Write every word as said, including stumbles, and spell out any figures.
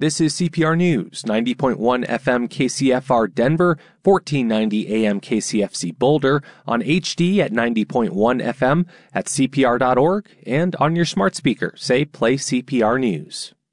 This is C P R News, ninety point one F M K C F R Denver, fourteen ninety A M K C F C Boulder, on H D at ninety point one F M, at C P R dot org, and on your smart speaker. Say Play C P R News.